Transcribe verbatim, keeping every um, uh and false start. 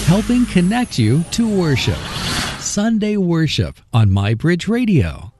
helping connect you to worship. Sunday Worship on MyBridge Radio.